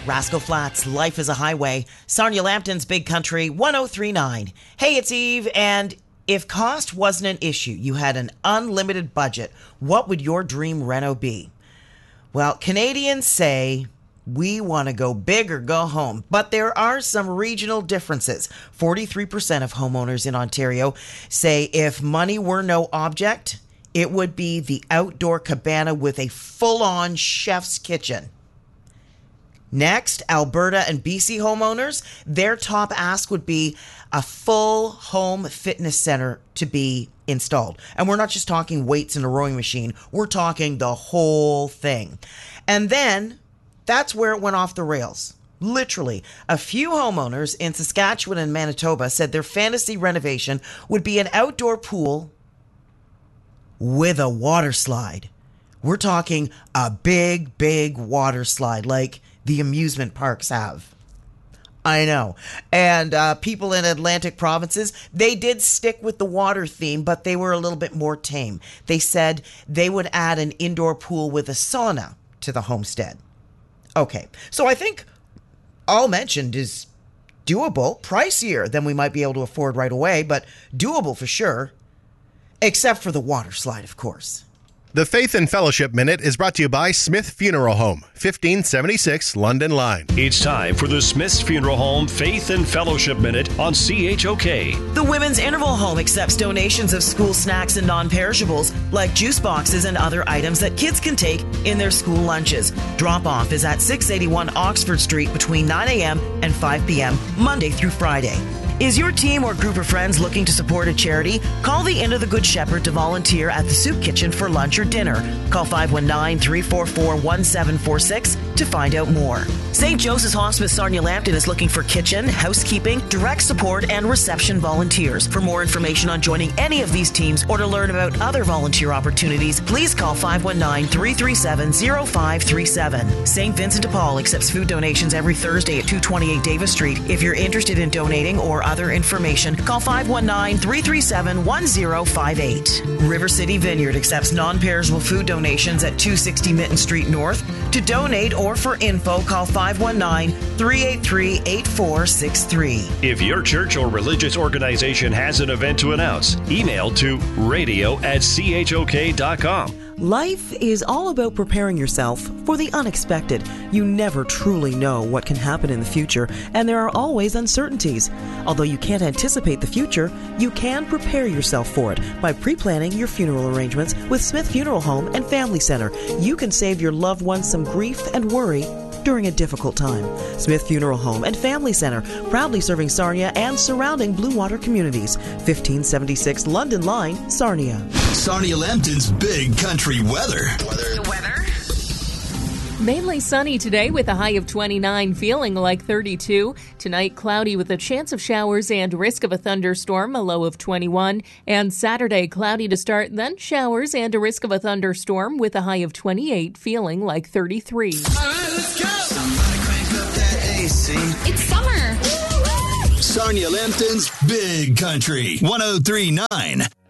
Rascal Flats, Life is a Highway. Sarnia Lambton's Big Country, 1039. Hey, it's Eve, and if cost wasn't an issue, you had an unlimited budget, what would your dream reno be? Well, Canadians say we want to go big or go home, but there are some regional differences. 43% of homeowners in Ontario say if money were no object, it would be the outdoor cabana with a full-on chef's kitchen. Next, Alberta and BC homeowners, their top ask would be a full home fitness center to be installed. And we're not just talking weights and a rowing machine. We're talking the whole thing. And then that's where it went off the rails. Literally, a few homeowners in Saskatchewan and Manitoba said their fantasy renovation would be an outdoor pool with a water slide. We're talking a big, big water slide like the amusement parks have. I know. And people in Atlantic provinces, they did stick with the water theme, but they were a little bit more tame. They said they would add an indoor pool with a sauna to the homestead. Okay, so I think all mentioned is doable, pricier than we might be able to afford right away, but doable for sure, except for the water slide, of course. The Faith and Fellowship Minute is brought to you by Smith Funeral Home, 1576 London Line. It's time for the Smith's Funeral Home Faith and Fellowship Minute on CHOK. The Women's Interval Home accepts donations of school snacks and non-perishables like juice boxes and other items that kids can take in their school lunches. Drop-off is at 681 Oxford Street between 9 a.m. and 5 p.m. Monday through Friday. Is your team or group of friends looking to support a charity? Call the Inn of the Good Shepherd to volunteer at the soup kitchen for lunch or dinner. Call 519-344-1746 to find out more. St. Joseph's Hospice Sarnia Lambton is looking for kitchen, housekeeping, direct support, and reception volunteers. For more information on joining any of these teams or to learn about other volunteer opportunities, please call 519-337-0537. St. Vincent de Paul accepts food donations every Thursday at 228 Davis Street. If you're interested in donating or other information, call 519-337-1058. River City Vineyard accepts non-perishable food donations at 260 Mitten Street North. To donate or for info, call 519-383-8463. If your church or religious organization has an event to announce, email to radio@chok.com. Life is all about preparing yourself for the unexpected. You never truly know what can happen in the future, and there are always uncertainties. Although you can't anticipate the future, you can prepare yourself for it by pre-planning your funeral arrangements with Smith Funeral Home and Family Center. You can save your loved ones some grief and worry during a difficult time. Smith Funeral Home and Family Center, proudly serving Sarnia and surrounding Blue Water communities. 1576 London Line, Sarnia. Sarnia Lambton's Big Country weather. The weather. Mainly sunny today with a high of 29, feeling like 32. Tonight, cloudy with a chance of showers and risk of a thunderstorm, a low of 21. And Saturday, cloudy to start, then showers and a risk of a thunderstorm with a high of 28, feeling like 33. Let's go! Somebody crank up that AC. It's summer. Sarnia Lambton's Big Country 1039.